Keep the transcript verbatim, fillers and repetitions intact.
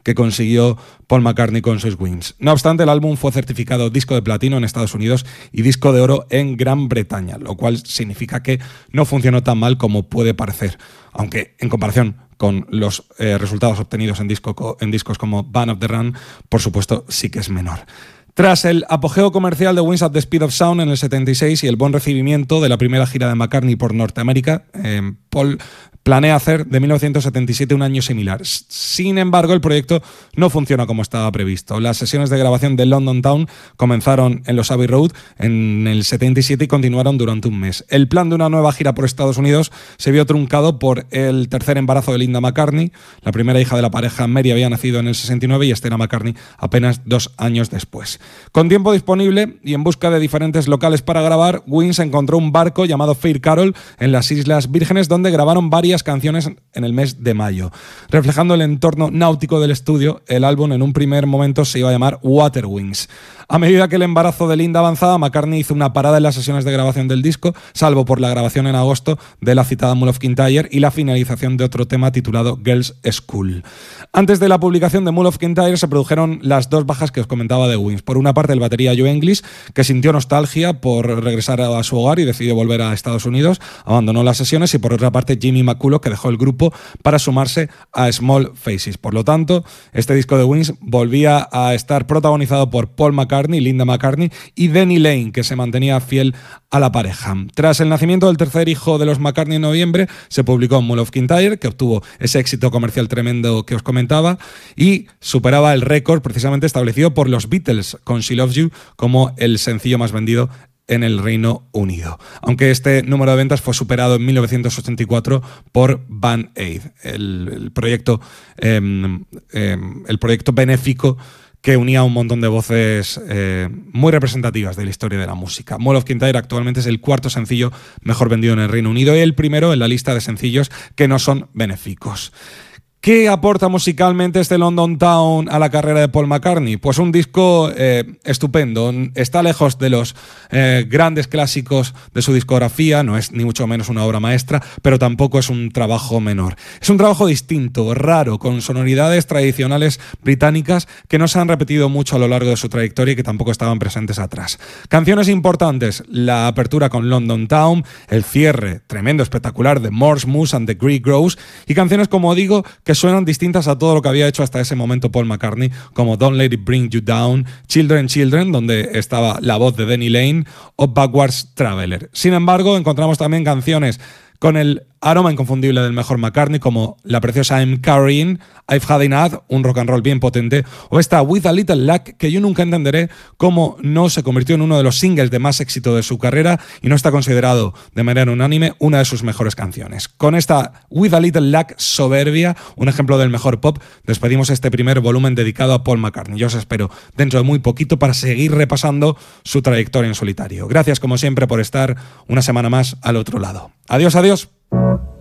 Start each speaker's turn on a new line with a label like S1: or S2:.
S1: que consiguió Paul McCartney con sus Wings. No obstante, el álbum fue certificado disco de platino en Estados Unidos y disco de oro en Gran Bretaña, lo cual significa que no funcionó tan mal como puede parecer, aunque en comparación con los eh, resultados obtenidos en, disco, en discos como Band of the Run, por supuesto, sí que es menor. Tras el apogeo comercial de Wings at the Speed of Sound en el setenta y seis y el buen recibimiento de la primera gira de McCartney por Norteamérica, eh, Paul planea hacer de mil novecientos setenta y siete un año similar. Sin embargo, el proyecto no funciona como estaba previsto. Las sesiones de grabación de London Town comenzaron en los Abbey Road en el setenta y siete y continuaron durante un mes. El plan de una nueva gira por Estados Unidos se vio truncado por el tercer embarazo de Linda McCartney. La primera hija de la pareja, Mary, había nacido en el sesenta y nueve y Stella McCartney apenas dos años después. Con tiempo disponible y en busca de diferentes locales para grabar, Wings encontró un barco llamado Fair Carol en las Islas Vírgenes, donde grabaron varias canciones en el mes de mayo. Reflejando el entorno náutico del estudio, el álbum en un primer momento se iba a llamar Water Wings. A medida que el embarazo de Linda avanzaba, McCartney hizo una parada en las sesiones de grabación del disco, salvo por la grabación en agosto de la citada Mull of Kintyre y la finalización de otro tema titulado Girls' School. Antes de la publicación de Mull of Kintyre se produjeron las dos bajas que os comentaba de Wings. Por una parte, el batería Joe English, que sintió nostalgia por regresar a su hogar y decidió volver a Estados Unidos, abandonó las sesiones, y por otra parte Jimmy McCulloch, que dejó el grupo para sumarse a Small Faces. Por lo tanto, este disco de Wings volvía a estar protagonizado por Paul McCartney, Linda McCartney y Denny Laine, que se mantenía fiel a la pareja. Tras el nacimiento del tercer hijo de los McCartney en noviembre, se publicó Mull of Kintyre, que obtuvo ese éxito comercial tremendo que os comentaba y superaba el récord precisamente establecido por los Beatles con She Loves You como el sencillo más vendido en el Reino Unido. Aunque este número de ventas fue superado en mil novecientos ochenta y cuatro por Band Aid, el, el proyecto eh, eh, el proyecto benéfico que unía un montón de voces eh, muy representativas de la historia de la música. Mull of Kintyre actualmente es el cuarto sencillo mejor vendido en el Reino Unido y el primero en la lista de sencillos que no son benéficos. ¿Qué aporta musicalmente este London Town a la carrera de Paul McCartney? Pues un disco eh, estupendo. Está lejos de los eh, grandes clásicos de su discografía, no es ni mucho menos una obra maestra, pero tampoco es un trabajo menor. Es un trabajo distinto, raro, con sonoridades tradicionales británicas que no se han repetido mucho a lo largo de su trayectoria y que tampoco estaban presentes atrás. Canciones importantes: la apertura con London Town, el cierre tremendo, espectacular de More's Moose and the Greek Grows, y canciones, como digo, que suenan distintas a todo lo que había hecho hasta ese momento Paul McCartney, como Don't Let It Bring You Down, Children, Children, donde estaba la voz de Denny Laine, o Backwards Traveler. Sin embargo, encontramos también canciones con el aroma inconfundible del mejor McCartney, como la preciosa I'm Carrying, I've Had Enough, un rock and roll bien potente, o esta With a Little Luck, que yo nunca entenderé cómo no se convirtió en uno de los singles de más éxito de su carrera y no está considerado de manera unánime una de sus mejores canciones. Con esta With a Little Luck soberbia, un ejemplo del mejor pop, despedimos este primer volumen dedicado a Paul McCartney. Yo os espero dentro de muy poquito para seguir repasando su trayectoria en solitario. Gracias, como siempre, por estar una semana más al otro lado. Adiós, adiós.